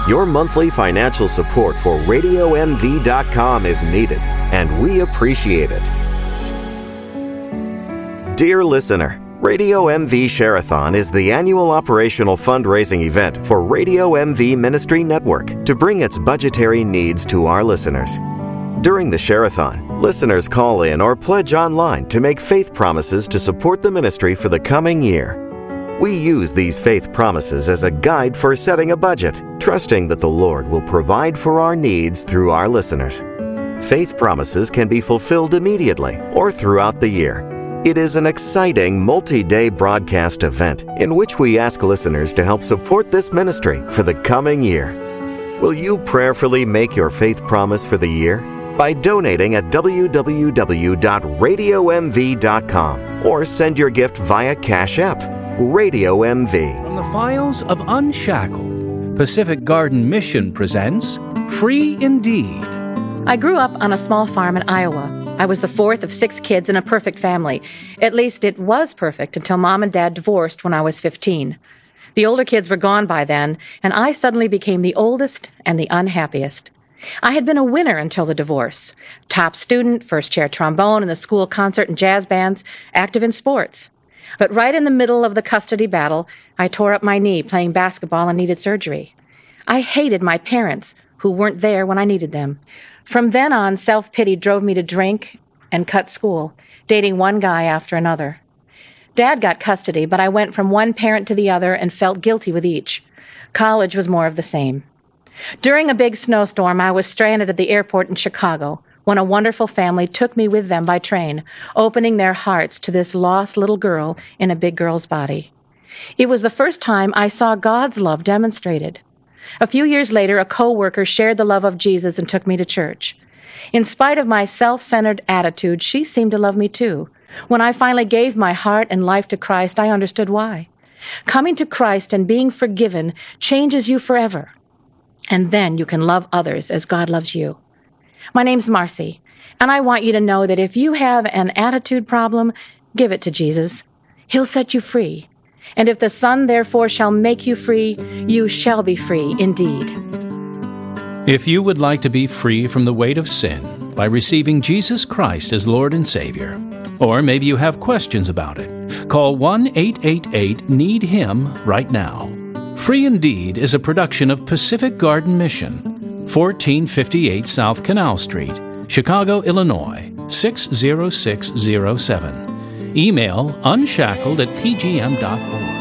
Your monthly financial support for RadioMV.com is needed, and we appreciate it. Dear listener, Radio MV Share-a-thon is the annual operational fundraising event for Radio MV Ministry Network to bring its budgetary needs to our listeners. During the Share-a-thon, listeners call in or pledge online to make faith promises to support the ministry for the coming year. We use these faith promises as a guide for setting a budget, trusting that the Lord will provide for our needs through our listeners. Faith promises can be fulfilled immediately or throughout the year. It is an exciting multi-day broadcast event in which we ask listeners to help support this ministry for the coming year. Will you prayerfully make your faith promise for the year? By donating at www.radiomv.com or send your gift via Cash App. Radio MV. From the files of Unshackled, Pacific Garden Mission presents Free Indeed. I grew up on a small farm in Iowa. I was the fourth of 6 kids in a perfect family. At least it was perfect until Mom and Dad divorced when I was 15. The older kids were gone by then, and I suddenly became the oldest and the unhappiest. I had been a winner until the divorce. Top student, first chair trombone in the school concert and jazz bands, active in sports. But right in the middle of the custody battle, I tore up my knee playing basketball and needed surgery. I hated my parents, who weren't there when I needed them. From then on, self-pity drove me to drink and cut school, dating one guy after another. Dad got custody, but I went from one parent to the other and felt guilty with each. College was more of the same. During a big snowstorm, I was stranded at the airport in Chicago when a wonderful family took me with them by train, opening their hearts to this lost little girl in a big girl's body. It was the first time I saw God's love demonstrated. A few years later, a co-worker shared the love of Jesus and took me to church. In spite of my self-centered attitude, she seemed to love me too. When I finally gave my heart and life to Christ, I understood why. Coming to Christ and being forgiven changes you forever. And then you can love others as God loves you. My name's Marcy, and I want you to know that if you have an attitude problem, give it to Jesus. He'll set you free. And if the Son therefore shall make you free, you shall be free indeed. If you would like to be free from the weight of sin by receiving Jesus Christ as Lord and Savior, or maybe you have questions about it, call 1-888-NEED-HIM right now. Free Indeed is a production of Pacific Garden Mission, 1458 South Canal Street, Chicago, Illinois, 60607. Email unshackled@pgm.org.